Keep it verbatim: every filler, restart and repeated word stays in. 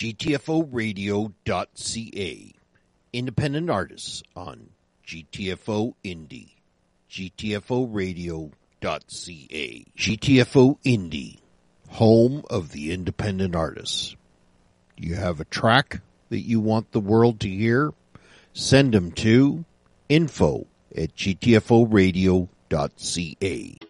G T F O radio dot C A. Independent artists on G T F O Indie. G T F O radio dot C A. G T F O Indie, home of the independent artists. You have a track that you want the world to hear? Send them to info at G T F O radio dot C A.